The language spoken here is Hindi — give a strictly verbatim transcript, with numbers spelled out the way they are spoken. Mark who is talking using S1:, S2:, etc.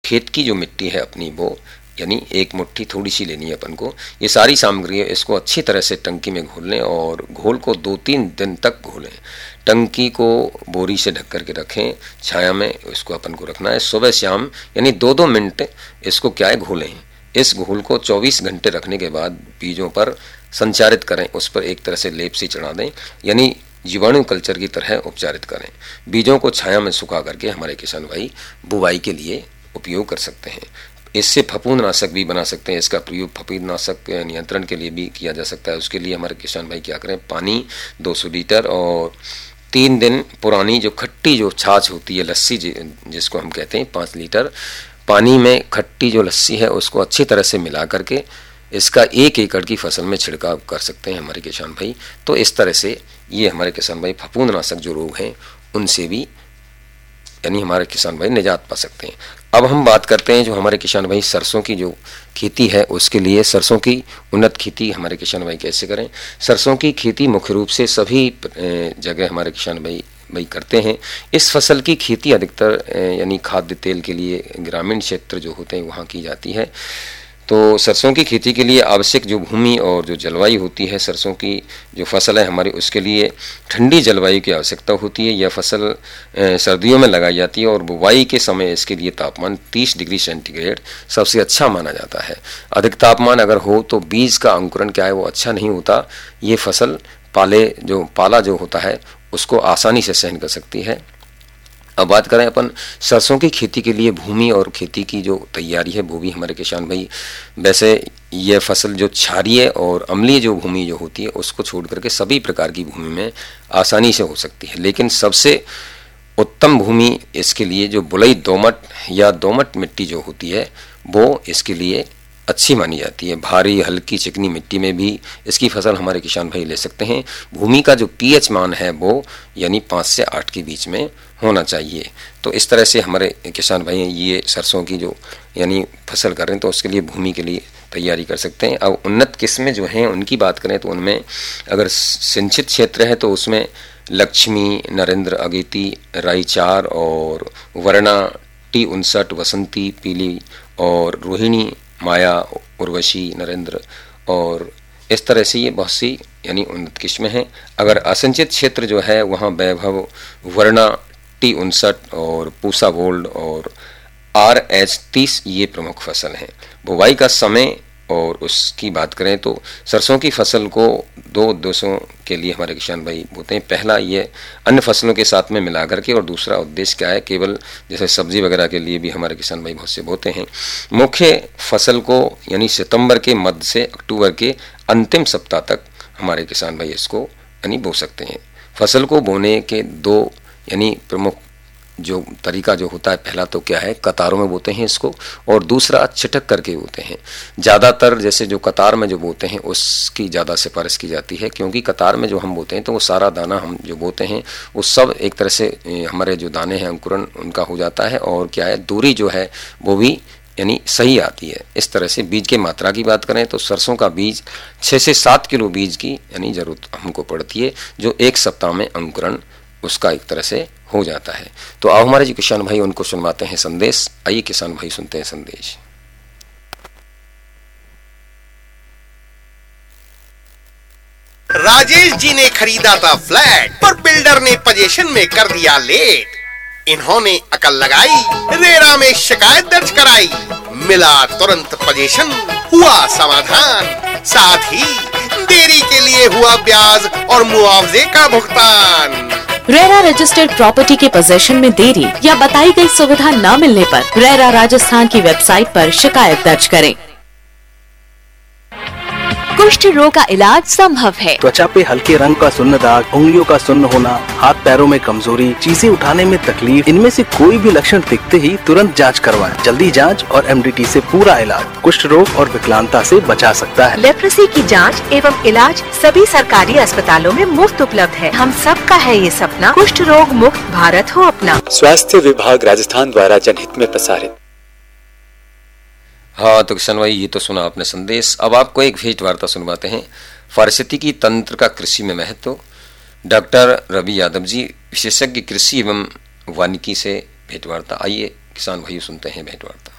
S1: खेत की जो मिट्टी है अपनी वो यानी एक मुट्ठी थोड़ी सी लेनी है अपन को। ये सारी सामग्री है, इसको अच्छी तरह से टंकी में घोल लें और घोल को दो तीन दिन तक घोलें। टंकी को बोरी से ढक करके रखें, छाया में इसको अपन को रखना है। सुबह शाम यानी दो दो मिनट इसको क्या है घोलें। इस घोल को चौबीस घंटे रखने के बाद बीजों पर संचारित करें, उस पर एक तरह से लेप से चढ़ा दें, यानी जीवाणु कल्चर की तरह उपचारित करें। बीजों को छाया में सुखा करके हमारे किसान भाई बुवाई के लिए उपयोग कर सकते हैं। इससे फफूंदनाशक भी बना सकते हैं। इसका प्रयोग फफूंदनाशक नियंत्रण के लिए भी किया जा सकता है। उसके लिए हमारे किसान भाई क्या करें, पानी दो सौ लीटर और तीन दिन पुरानी जो खट्टी जो छाछ होती है, लस्सी जिसको हम कहते हैं, पाँच लीटर पानी में खट्टी जो लस्सी है उसको अच्छी तरह से मिला करके इसका एक एकड़ की फसल में छिड़काव कर सकते हैं हमारे किसान भाई। तो इस तरह से ये हमारे किसान भाई फफूंदनाशक जो रोग हैं उनसे भी यानी हमारे किसान भाई निजात पा सकते हैं। अब हम बात करते हैं जो हमारे किसान भाई सरसों की जो खेती है उसके लिए सरसों की उन्नत खेती हमारे किसान भाई कैसे करें। सरसों की खेती मुख्य रूप से सभी जगह हमारे किसान भाई भाई करते हैं। इस फसल की खेती अधिकतर यानी खाद्य तेल के लिए ग्रामीण क्षेत्र जो होते हैं वहाँ की जाती है। तो सरसों की खेती के लिए आवश्यक जो भूमि और जो जलवायु होती है, सरसों की जो फसल है हमारी उसके लिए ठंडी जलवायु की आवश्यकता होती है। यह फसल सर्दियों में लगाई जाती है और बुवाई के समय इसके लिए तापमान तीस डिग्री सेंटीग्रेड सबसे अच्छा माना जाता है। अधिक तापमान अगर हो तो बीज का अंकुरण क्या है वो अच्छा नहीं होता। ये फसल पाले जो पाला जो होता है उसको आसानी से सहन कर सकती है। अब बात करें अपन सरसों की खेती के लिए भूमि और खेती की जो तैयारी है वो भी हमारे किसान भाई, वैसे ये फसल जो क्षारीय और अम्लीय जो भूमि जो होती है उसको छोड़ करके सभी प्रकार की भूमि में आसानी से हो सकती है। लेकिन सबसे उत्तम भूमि इसके लिए जो बुलई दोमट या दोमट मिट्टी जो होती है वो इसके लिए अच्छी मानी जाती है। भारी हल्की चिकनी मिट्टी में भी इसकी फसल हमारे किसान भाई ले सकते हैं। भूमि का जो पीएच मान है वो यानी पाँच से आठ के बीच में होना चाहिए। तो इस तरह से हमारे किसान भाई ये सरसों की जो यानी फसल कर रहे हैं तो उसके लिए भूमि के लिए तैयारी कर सकते हैं। अब उन्नत किस्में जो हैं उनकी बात करें तो उनमें अगर सिंचित क्षेत्र है तो उसमें लक्ष्मी, नरेंद्र, अगेती, राईचार और वरना, टी उनसठ, वसंती, पीली और रोहिणी, माया, उर्वशी, नरेंद्र और इस तरह से ये बहुत सी यानी उन्नत किस्में हैं। अगर असंचित क्षेत्र जो है वहाँ वैभव, वरना, टी उनसठ और पूसा गोल्ड और आर एच तीस ये प्रमुख फसल हैं। बुवाई का समय और उसकी बात करें तो सरसों की फसल को दो उद्देश्यों के लिए हमारे किसान भाई बोते हैं। पहला ये अन्य फसलों के साथ में मिला करके और दूसरा उद्देश्य क्या है, केवल जैसे सब्जी वगैरह के लिए भी हमारे किसान भाई बहुत से बोते हैं। मुख्य फसल को यानी सितंबर के मध्य से अक्टूबर के अंतिम सप्ताह तक हमारे किसान भाई इसको यानी बो सकते हैं। फसल को बोने के दो यानी प्रमुख जो तरीका जो होता है, पहला तो क्या है कतारों में बोते हैं इसको और दूसरा छिटक करके बोते हैं। ज़्यादातर जैसे जो कतार में जो बोते हैं उसकी ज़्यादा सिफारिश की जाती है, क्योंकि कतार में जो हम बोते हैं तो वो सारा दाना हम जो बोते हैं वो सब एक तरह से हमारे जो दाने हैं अंकुरण उनका हो जाता है और क्या है दूरी जो है वो भी यानी सही आती है। इस तरह से बीज के मात्रा की बात करें तो सरसों का बीज छः से सात किलो बीज की यानी ज़रूरत हमको पड़ती है, जो एक सप्ताह में अंकुरण उसका एक तरह से हो जाता है। तो आओ हमारे जो किसान भाई उनको सुनवाते हैं संदेश। आइए किसान भाई सुनते हैं संदेश।
S2: राजेश जी ने खरीदा था फ्लैट पर बिल्डर ने पोजीशन में कर दिया लेट। इन्होंने अकल लगाई, रेरा में शिकायत दर्ज कराई, मिला तुरंत पोजीशन, हुआ समाधान, साथ ही देरी के लिए हुआ ब्याज और मुआवजे का भुगतान।
S3: रेरा रजिस्टर्ड प्रॉपर्टी के पोजेशन में देरी या बताई गई सुविधा न मिलने पर रेरा राजस्थान की वेबसाइट पर शिकायत दर्ज करें। कुष्ठ रोग का इलाज संभव है।
S4: त्वचा पे हल्के रंग का सुन्न दाग, उंगलियों का सुन्न होना, हाथ पैरों में कमजोरी, चीजें उठाने में तकलीफ, इनमें से कोई भी लक्षण दिखते ही तुरंत जांच करवाएं। जल्दी जांच और एमडीटी से पूरा इलाज कुष्ठ रोग और विकलांगता से बचा सकता है।
S5: लेप्रेसी की जांच एवं इलाज सभी सरकारी अस्पतालों में मुफ्त उपलब्ध है। हम सबका है ये सपना, कुष्ठ रोग मुक्त भारत हो अपना।
S6: स्वास्थ्य विभाग राजस्थान द्वारा जनहित में प्रसारित।
S1: हाँ तो किसान भाई ये तो सुना आपने संदेश। अब आपको एक भेंट वार्ता सुनवाते हैं। पारिस्थितिकी तंत्र का कृषि में महत्व, डॉक्टर रवि यादव जी विशेषज्ञ कृषि एवं वानिकी से भेंट वार्ता। आइए किसान भाई सुनते हैं भेंट वार्ता।